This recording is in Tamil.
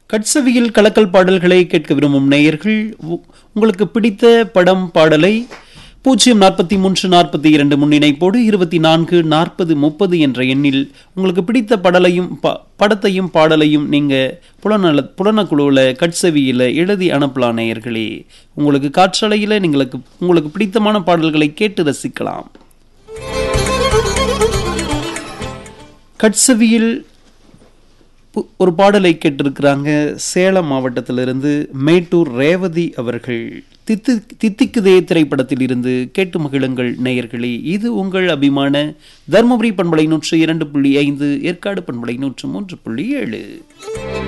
கட்சவியில் கலக்கல் பாடல்களை கேட்க விரும்பும் நேயர்கள் உங்களுக்கு பிடித்த படம் பாடலை 04342 முன்னிணைப்போடு 244030 என்ற எண்ணில் உங்களுக்கு பிடித்த படத்தையும் பாடலையும் நீங்க புலனக்குழுவில் கட்சவியில் எழுதி அனுப்பலாம் நேயர்களே. உங்களுக்கு காற்றலையில் உங்களுக்கு பிடித்தமான பாடல்களை கேட்டு ரசிக்கலாம். கட்சவியில் ஒரு பாடலை கேட்டிருக்கிறாங்க. சேலம் மாவட்டத்திலிருந்து மேட்டூர் ரேவதி அவர்கள். தித்திக்குதே திரைப்படத்தில் இருந்து கேட்டு மகிழுங்கள் நேயர்களே. இது உங்கள் அபிமான தர்மபுரி பண்பலை 102.5, ஏற்காடு பண்பலை 103.7.